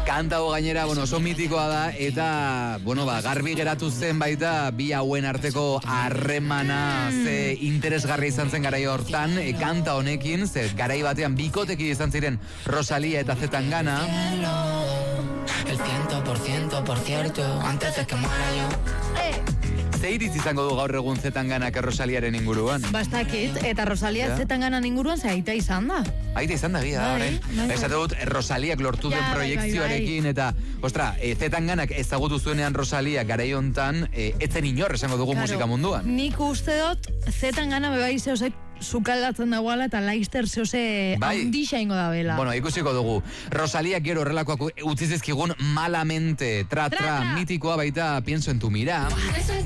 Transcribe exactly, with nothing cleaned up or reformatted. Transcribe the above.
Kanta ho gainera, bueno, oso mitikoa da, eta, bueno, ba, garbi geratu zen baita, bi hauen arteko harremana, ze interesgarri izan zen garai hortan, e, kanta honekin, ze garai batean bikoteki izan ziren Rosalía eta Zetangana. El ciento por ciento, por cierto, antes de que muera yo. Ze iritz izango du gaur egun Zetanganak Rosaliaren inguruan? Bastakit, eta Rosalia Ja. Zetanganan inguruan ze aita izan da. Aita izan da, gira, Bai, bai, bai, bai. Esate dut, Rosaliak lortu Ja, den bai, bai, proiektzioarekin, eta, ostra, e, Zetanganak ezagutu zuenean Rosalia garai hontan, e, etzen inor esango dugu Claro, musika munduan. Nik uste dut Zetangana bebai zehose sukaldatzen dagoela eta Laister zehose Bai. handixa ingo da bela. Bueno, ikusiko dugu. Rosalia gero horrelakoak utzi zizkigun malamente, tra, tra, Tra, tra. mitikoa baita, pienso en tu mira. Eso